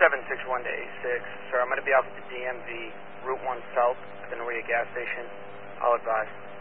761 to 86. Sir, I'm going to be out at the DMV, Route 1 South, at the Noria gas station. I'll advise.